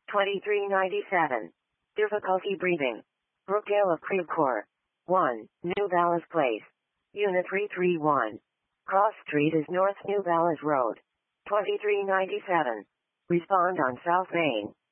2397. Difficulty breathing. Brookdale of Crevecourt. 1. New Ballas Place. Unit 331. Cross Street is North New Ballas Road. 2397. Respond on South Main.